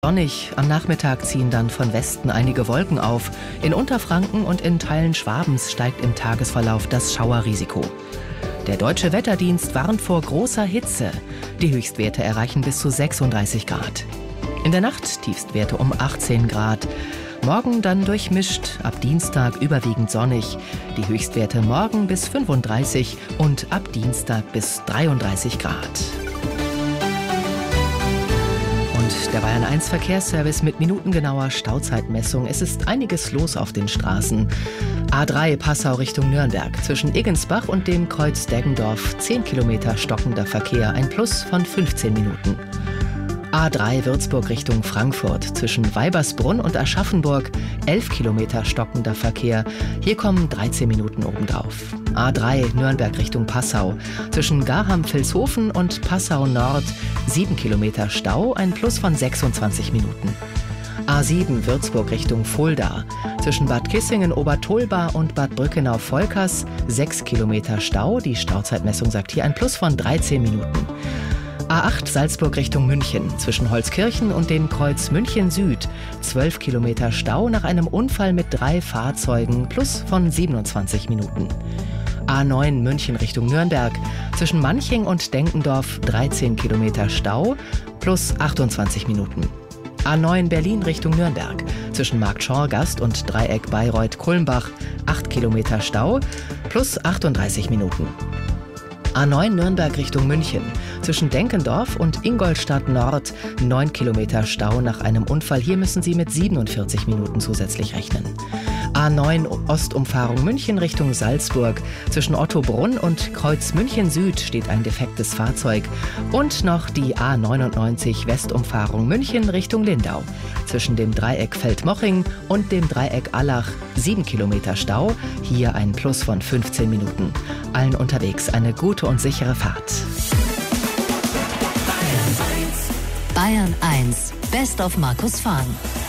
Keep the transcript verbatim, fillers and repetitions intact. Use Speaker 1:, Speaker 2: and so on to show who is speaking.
Speaker 1: Sonnig, am Nachmittag ziehen dann von Westen einige Wolken auf. In Unterfranken und in Teilen Schwabens steigt im Tagesverlauf das Schauerrisiko. Der Deutsche Wetterdienst warnt vor großer Hitze. Die Höchstwerte erreichen bis zu sechsunddreißig Grad. In der Nacht Tiefstwerte um achtzehn Grad. Morgen dann durchmischt, ab Dienstag überwiegend sonnig. Die Höchstwerte morgen bis fünfunddreißig und ab Dienstag bis dreiunddreißig Grad. Der Bayern eins Verkehrsservice mit minutengenauer Stauzeitmessung. Es ist einiges los auf den Straßen. A drei Passau Richtung Nürnberg. Zwischen Eggensbach und dem Kreuz Deggendorf zehn Kilometer stockender Verkehr, ein Plus von fünfzehn Minuten. A drei Würzburg Richtung Frankfurt. Zwischen Weibersbrunn und Aschaffenburg elf Kilometer stockender Verkehr. Hier kommen dreizehn Minuten obendrauf. A drei Nürnberg Richtung Passau. Zwischen Garham-Vilshofen und Passau Nord sieben Kilometer Stau, ein Plus von sechsundzwanzig Minuten. A sieben Würzburg Richtung Fulda. Zwischen Bad Kissingen-Obertolba und Bad Brückenau-Volkers sechs Kilometer Stau. Die Stauzeitmessung sagt hier ein Plus von dreizehn Minuten. A acht Salzburg Richtung München. Zwischen Holzkirchen und dem Kreuz München Süd zwölf Kilometer Stau nach einem Unfall mit drei Fahrzeugen, Plus von siebenundzwanzig Minuten. A neun München Richtung Nürnberg. Zwischen Manching und Denkendorf dreizehn Kilometer Stau, plus achtundzwanzig Minuten. A neun Berlin Richtung Nürnberg. Zwischen Marktschorgast und Dreieck Bayreuth-Kulmbach acht Kilometer Stau, plus achtunddreißig Minuten. A neun Nürnberg Richtung München. Zwischen Denkendorf und Ingolstadt Nord neun Kilometer Stau nach einem Unfall. Hier müssen Sie mit siebenundvierzig Minuten zusätzlich rechnen. A neun Ostumfahrung München Richtung Salzburg. Zwischen Ottobrunn und Kreuz München Süd steht ein defektes Fahrzeug. Und noch die A neunundneunzig Westumfahrung München Richtung Lindau. Zwischen dem Dreieck Feldmoching und dem Dreieck Allach sieben Kilometer Stau. Hier ein Plus von fünfzehn Minuten. Allen unterwegs eine gute und sichere Fahrt.
Speaker 2: Bayern eins, Best of Markus Fahn.